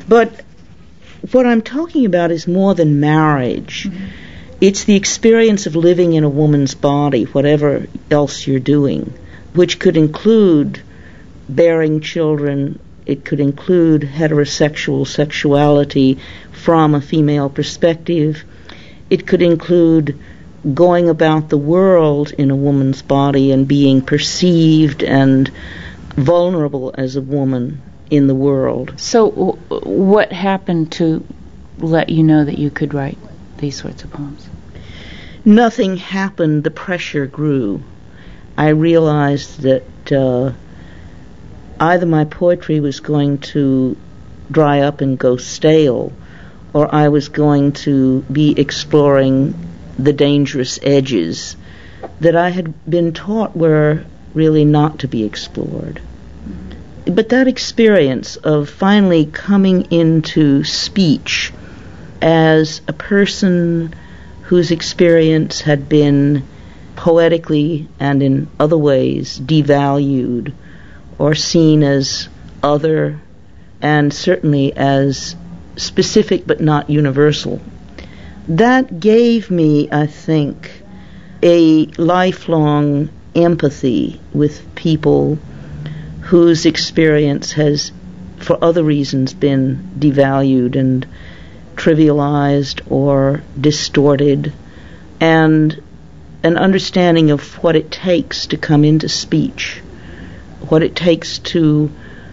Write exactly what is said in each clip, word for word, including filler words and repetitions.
But what I'm talking about is more than marriage. Mm-hmm. It's the experience of living in a woman's body, whatever else you're doing, which could include bearing children. It could include heterosexual sexuality from a female perspective. It could include going about the world in a woman's body and being perceived and vulnerable as a woman in the world. So w- what happened to let you know that you could write these sorts of poems? Nothing happened. The pressure grew. I realized that uh, either my poetry was going to dry up and go stale, or I was going to be exploring the dangerous edges that I had been taught were really not to be explored. But that experience of finally coming into speech as a person whose experience had been poetically and in other ways devalued or seen as other and certainly as specific but not universal, that gave me, I think, a lifelong empathy with people whose experience has, for other reasons, been devalued and trivialized or distorted, and an understanding of what it takes to come into speech, what it takes to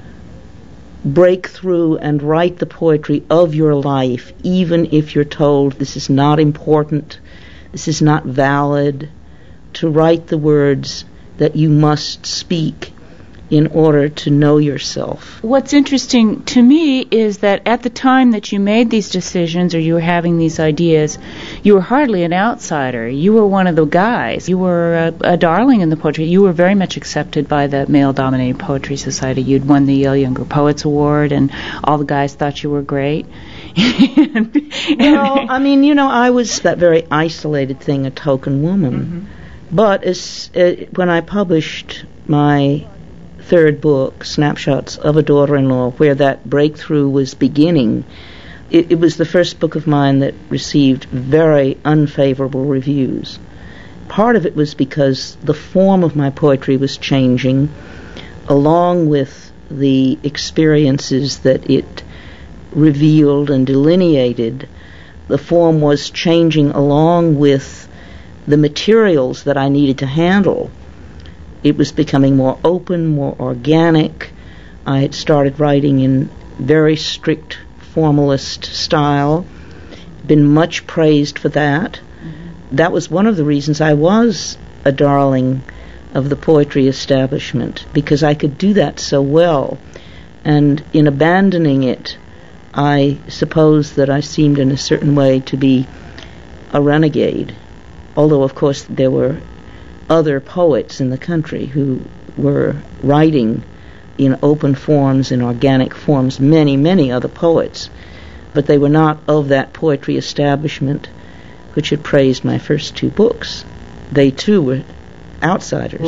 break through and write the poetry of your life, even if you're told this is not important, this is not valid, to write the words that you must speak in order to know yourself. What's interesting to me is that at the time that you made these decisions or you were having these ideas, you were hardly an outsider. You were one of the guys. You were a, a darling in the poetry. You were very much accepted by the male-dominated poetry society. You'd won the Yale Younger Poets Award, and all the guys thought you were great. and, and well, I mean, you know, I was that very isolated thing, a token woman. Mm-hmm. But as uh, when I published my third book, Snapshots of a Daughter-in-Law, where that breakthrough was beginning, it, it was the first book of mine that received very unfavorable reviews. Part of it was because the form of my poetry was changing, along with the experiences that it revealed and delineated. The form was changing along with the materials that I needed to handle. It was becoming more open, more organic. I had started writing in very strict formalist style, been much praised for that. Mm-hmm. That was one of the reasons I was a darling of the poetry establishment, because I could do that so well. And in abandoning it, I suppose that I seemed in a certain way to be a renegade, although of course there were other poets in the country who were writing in open forms, in organic forms, many, many other poets, but they were not of that poetry establishment which had praised my first two books. They too were outsiders.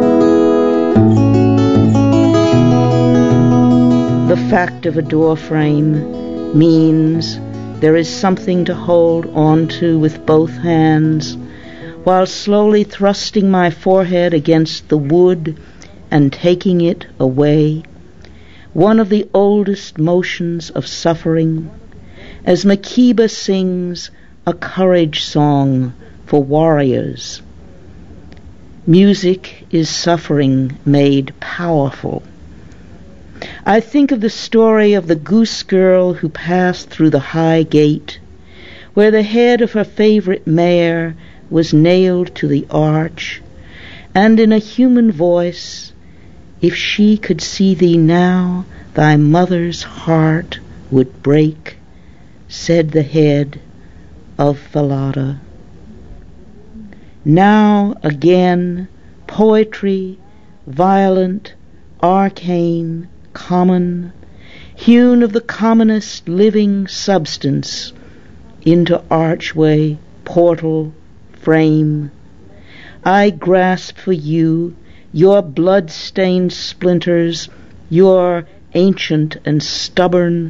The fact of a door frame means there is something to hold on to with both hands, while slowly thrusting my forehead against the wood and taking it away, one of the oldest motions of suffering, as Makeba sings a courage song for warriors. Music is suffering made powerful. I think of the story of the goose girl who passed through the high gate, where the head of her favorite mare was nailed to the arch, and in a human voice, if she could see thee now, thy mother's heart would break, said the head of Falada. Now again, poetry, violent, arcane, common, hewn of the commonest living substance, into archway, portal, frame. I grasp for you your blood-stained splinters, your ancient and stubborn